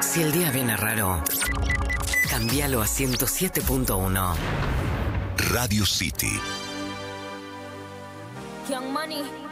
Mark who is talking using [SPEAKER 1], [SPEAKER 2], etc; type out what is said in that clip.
[SPEAKER 1] Si el día viene raro, cambialo a 107.1.
[SPEAKER 2] Radio City.
[SPEAKER 3] Young Money.